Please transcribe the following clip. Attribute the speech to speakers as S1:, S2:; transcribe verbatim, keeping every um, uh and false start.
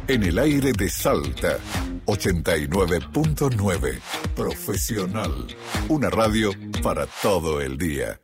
S1: En el aire de Salta, ochenta y nueve punto nueve. Profesional. Una radio para todo el día.